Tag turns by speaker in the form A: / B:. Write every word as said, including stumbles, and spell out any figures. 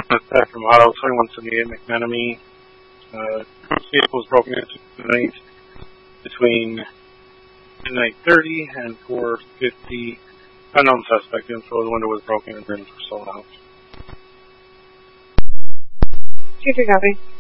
A: Back from Auto twenty-one seventy-eight McMenemy. Uh, vehicle was broken into tonight between midnight thirty and four fifty. Unknown suspect info. The window was broken and then sold out.
B: Two three copy.